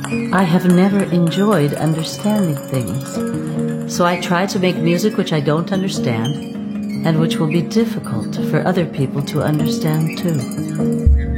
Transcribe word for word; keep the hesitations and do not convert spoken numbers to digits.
I have never enjoyed understanding things, so I try to make music which I don't understand and which will be difficult for other people to understand too.